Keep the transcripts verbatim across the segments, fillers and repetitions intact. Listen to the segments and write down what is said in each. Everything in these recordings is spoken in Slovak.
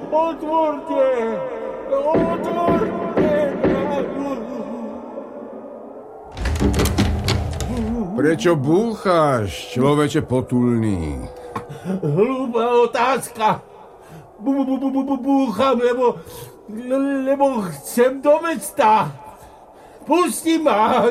Otvorte! Otvorte! Prečo búcháš, človeče potulný? Hlúpa otázka. Búcham, lebo, lebo chcem do mesta. Pusti ma.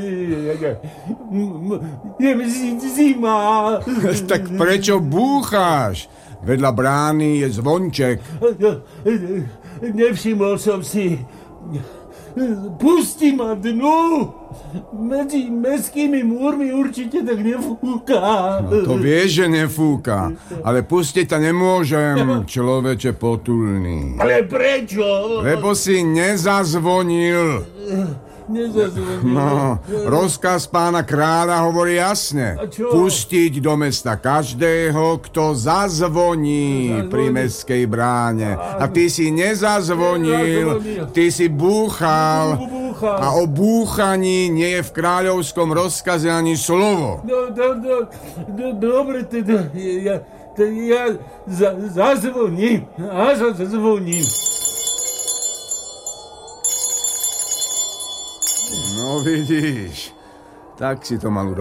Je zima. Tak prečo búcháš? Vedľa brány je zvonček. Nevšimol som si. Pusti ma dnu. Medzi mestskými múrmi určite tak nefúka. No to vieš, že nefúka. Ale pustiť ťa nemôžem, človeče potulný. Ale prečo? Lebo si nezazvonil. Nezazvonil. No, rozkaz pána kráľa hovorí jasne. Pustiť do mesta každého, kto zazvoní, zazvoní pri mestskej bráne. A ty si nezazvonil, ty si búchal. A o búchaní nie je v kráľovskom rozkaze ani slovo. No, do, do, do, dobre, teda ja, teda ja za, zazvoním. A zazvoním. No vidíš, tak si to mal urobiť.